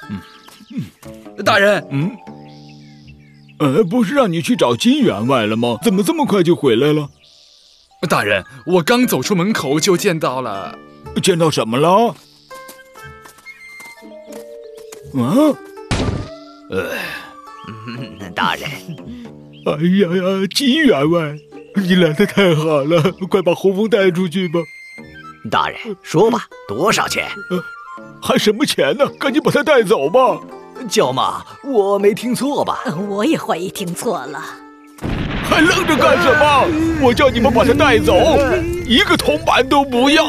大人， 不是让你去找金员外了吗？怎么这么快就回来了？ 大人，我刚走出门口就见到了。 见到什么了？ 大人。 哎呀，金员外，你来得太好了，快把红枫带出去吧。 大人，说吧，多少钱？ 还什么钱呢？赶紧把他带走吧。 舅妈，我没听错吧？ 我也怀疑听错了。 还愣着干什么？我叫你们把他带走，一个铜板都不要。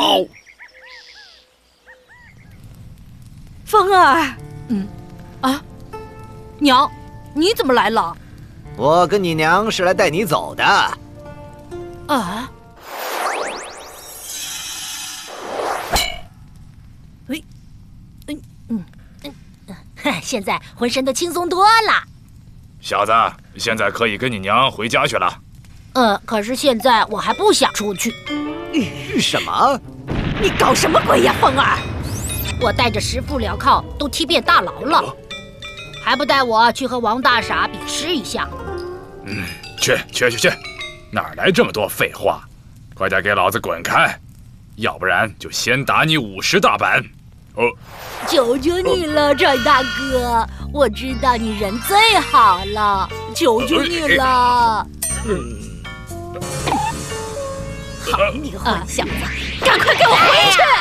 风儿，娘，你怎么来了？ 我跟你娘是来带你走的。 啊？现在浑身都轻松多了。 小子，现在可以跟你娘回家去了。 可是现在我还不想出去。 什么？ 你搞什么鬼呀，风儿？我带着10副镣铐都踢遍大牢了，还不带我去和王大傻比试一下？ 去，哪来这么多废话？快点给老子滚开，要不然就先打你50大板。 求求你了，船大哥，我知道你人最好了，求求你了。好你坏小子，赶快给我回去！